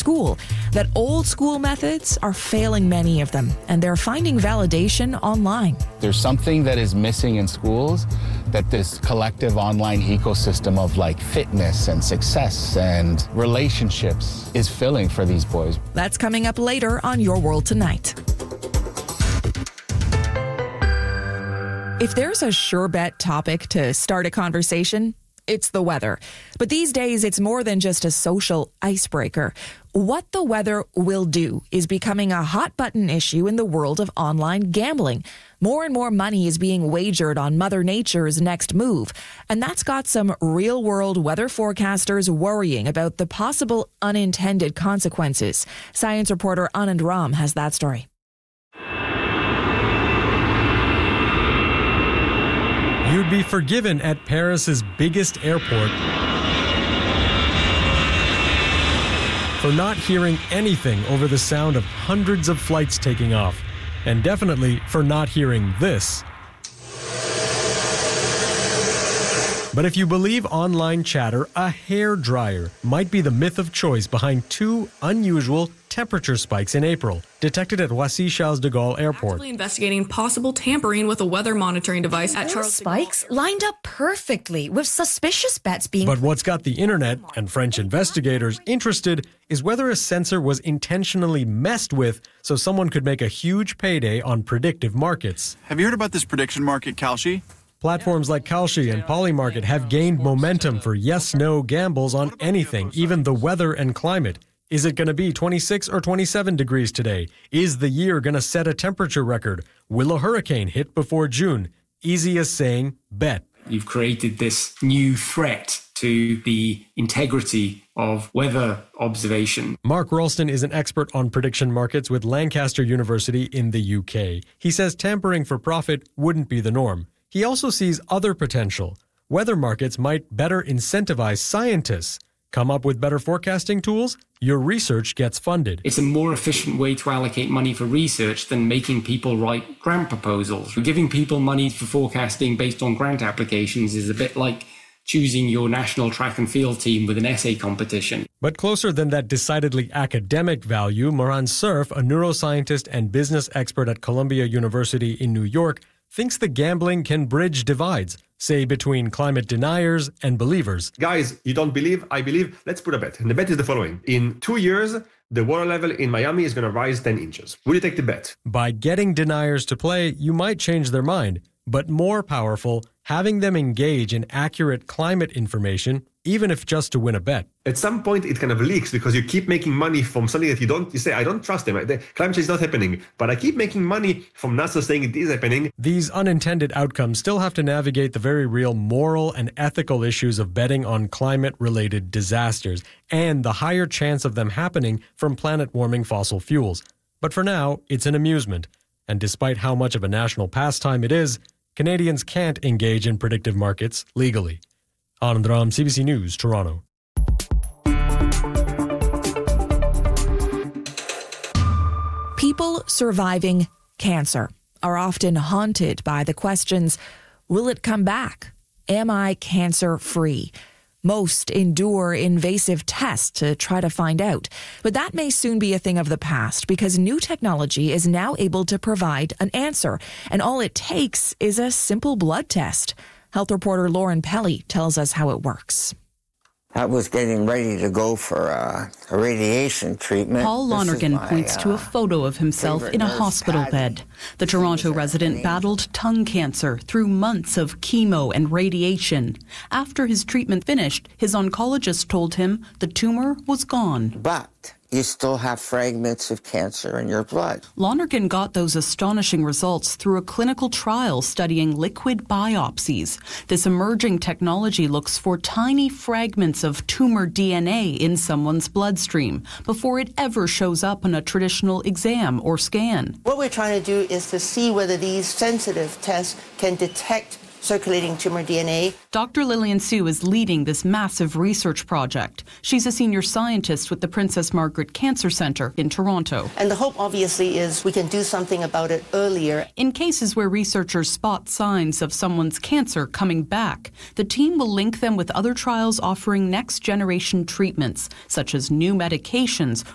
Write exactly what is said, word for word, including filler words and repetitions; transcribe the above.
school, that old school methods are failing many of them, and they're finding validation online. There's something that is missing in schools that this collective online ecosystem of like fitness and success and relationships is filling for these boys. That's coming up later on Your World Tonight. If there's a sure bet topic to start a conversation, it's the weather. But these days, it's more than just a social icebreaker. What the weather will do is becoming a hot button issue in the world of online gambling. More and more money is being wagered on Mother Nature's next move. And that's got some real world weather forecasters worrying about the possible unintended consequences. Science reporter Anand Ram has that story. You'd be forgiven at Paris's biggest airport for not hearing anything over the sound of hundreds of flights taking off, and definitely for not hearing this. But if you believe online chatter, a hairdryer might be the myth of choice behind two unusual temperature spikes in April, detected at Roissy Charles de Gaulle Airport. Actively investigating possible tampering with a weather monitoring device at Those Charles spikes de Gaulle lined up perfectly, with suspicious bets being... But what's got the internet and French investigators interested is whether a sensor was intentionally messed with so someone could make a huge payday on predictive markets. Have you heard about this prediction market, Kalshi? Platforms like Kalshi and Polymarket have gained momentum for yes-no gambles on anything, even the weather and climate. Is it going to be twenty-six or twenty-seven degrees today? Is the year going to set a temperature record? Will a hurricane hit before June? Easy as saying, bet. You've created this new threat to the integrity of weather observation. Mark Ralston is an expert on prediction markets with Lancaster University in the U K. He says tampering for profit wouldn't be the norm. He also sees other potential. Weather markets might better incentivize scientists. Come up with better forecasting tools, your research gets funded. It's a more efficient way to allocate money for research than making people write grant proposals. Giving people money for forecasting based on grant applications is a bit like choosing your national track and field team with an essay competition. But closer than that decidedly academic value, Moran Cerf, a neuroscientist and business expert at Columbia University in New York, thinks the gambling can bridge divides, say between climate deniers and believers. Guys, you don't believe, I believe, let's put a bet. And the bet is the following. In two years, the water level in Miami is going to rise ten inches. Will you take the bet? By getting deniers to play, you might change their mind. But more powerful, having them engage in accurate climate information, even if just to win a bet. At some point, it kind of leaks because you keep making money from something that you don't, you say, I don't trust them. The climate change is not happening, but I keep making money from NASA saying it is happening. These unintended outcomes still have to navigate the very real moral and ethical issues of betting on climate-related disasters and the higher chance of them happening from planet-warming fossil fuels. But for now, it's an amusement. And despite how much of a national pastime it is, Canadians can't engage in predictive markets legally. Anand Ram, C B C News, Toronto. People surviving cancer are often haunted by the questions, will it come back? Am I cancer-free? Most endure invasive tests to try to find out. But that may soon be a thing of the past because new technology is now able to provide an answer. And all it takes is a simple blood test. Health reporter Lauren Pelly tells us how it works. I was getting ready to go for a, a radiation treatment. Paul Lonergan my, points uh, to a photo of himself in a hospital Patty. bed. The Toronto resident battled tongue cancer through months of chemo and radiation. After his treatment finished, his oncologist told him the tumor was gone. But you still have fragments of cancer in your blood. Lonergan got those astonishing results through a clinical trial studying liquid biopsies. This emerging technology looks for tiny fragments of tumor D N A in someone's bloodstream before it ever shows up on a traditional exam or scan. What we're trying to do is to see whether these sensitive tests can detect circulating tumor D N A. Doctor Lillian Sue is leading this massive research project. She's a senior scientist with the Princess Margaret Cancer Centre in Toronto. And the hope, obviously, is we can do something about it earlier. In cases where researchers spot signs of someone's cancer coming back, the team will link them with other trials offering next-generation treatments, such as new medications